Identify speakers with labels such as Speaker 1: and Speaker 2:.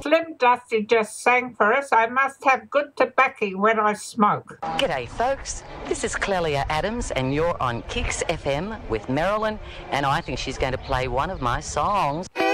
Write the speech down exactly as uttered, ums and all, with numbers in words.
Speaker 1: Slim Dusty just sang for us. I must have good tobacco when I smoke.
Speaker 2: G'day, folks. This is Clelia Adams, and you're on Kicks F M with Marilyn, and I think she's going to play one of my songs.